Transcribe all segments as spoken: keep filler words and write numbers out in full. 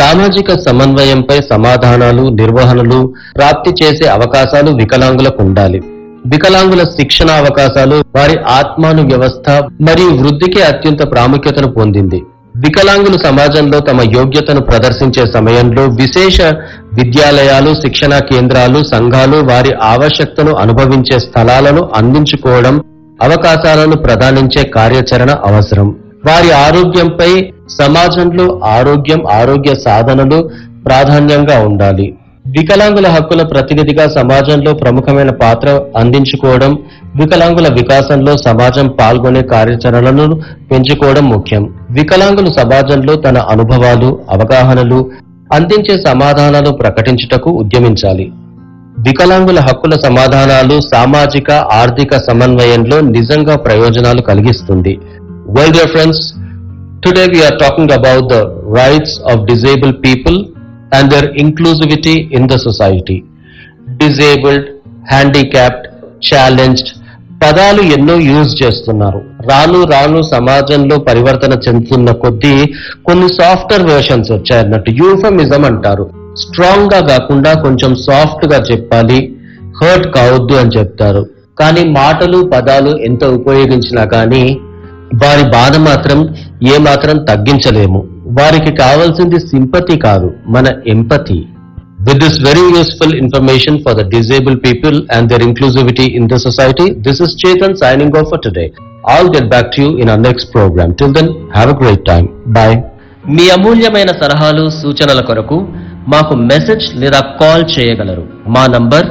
సామాజిక సమన్వయంపై సమాధానాలు, నిర్వహణలు ప్రాప్తి చేసే అవకాశాలు వికలాంగులకు ఉండాలి. వికలాంగుల శిక్షణ అవకాశాలు వారి ఆత్మాను వ్యవస్థ మరియు వృద్ధికి అత్యంత ప్రాముఖ్యతను పొందింది. వికలాంగులు సమాజంలో తమ యోగ్యతను ప్రదర్శించే సమయంలో విశేష విద్యాలయాలు, శిక్షణా కేంద్రాలు, సంఘాలు వారి ఆవశ్యకతను అనుభవించే స్థలాలను అందించుకోవడం, అవకాశాలను ప్రదానించే కార్యాచరణ అవసరం. వారి ఆరోగ్యంపై సమాజంలో ఆరోగ్యం, ఆరోగ్య సాధనలు ప్రాధాన్యంగా ఉండాలి. వికలాంగుల హక్కుల ప్రతినిధిగా సమాజంలో ప్రముఖమైన పాత్ర అందించుకోవడం, వికలాంగుల వికాసంలో సమాజం పాల్గొనే కార్యాచరణలను పెంచుకోవడం ముఖ్యం. వికలాంగులు సమాజంలో తన అనుభవాలు, అవగాహనలు అందించే సమాధానాలు ప్రకటించుటకు ఉద్యమించాలి. వికలాంగుల హక్కుల సమాధానాలు సామాజిక, ఆర్థిక సమన్వయంలో నిజంగా ప్రయోజనాలు కలిగిస్తుంది. Well, dear friends, today we are talking about the rights of disabled people and their inclusivity in the society. Disabled, handicapped, challenged పదాలు ఎన్నో యూజ్ చేస్తున్నారు. రాను రాను సమాజంలో పరివర్తన చెందుతున్న కొద్దీ కొన్ని సాఫ్ట్వేర్ వెర్షన్స్ వచ్చాయన్నట్టు. యూఫమిజం అంటారు. స్ట్రాంగ్ గా కాకుండా కొంచెం సాఫ్ట్ గా చెప్పాలి, హర్ట్ కావద్దు అని చెప్తారు. కానీ మాటలు, పదాలు ఎంత ఉపయోగించినా కానీ వారి బాధ మాత్రం ఏ మాత్రం తగ్గించలేము. వారికి కావాల్సింది సింపతి కాదు, మన empathy. With this very useful information for the disabled people and their inclusivity in the society, this is Chetan signing off for today. I'll get back to you in our next program. Till then, have a great time. Bye. మీ అమూల్యమైన సలహాలు, సూచనల కొరకు మాకు message లేదా call చేయగలరు. మా number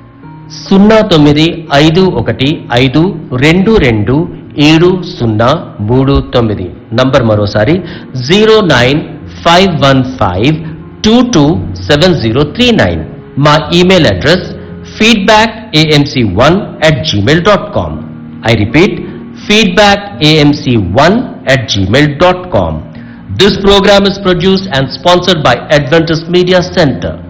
సున్నా తొమ్మిది ఐదు ఒకటి ఐదు రెండు రెండు ఏడు సున్నా మూడు తొమ్మిది. నంబర్ మరోసారి zero nine five one five two two seven zero three nine. మా email address feedback AMC one at Gmail dot com. I repeat, feedback AMC one at Gmail dot com. This program is produced and sponsored by Adventist Media Center.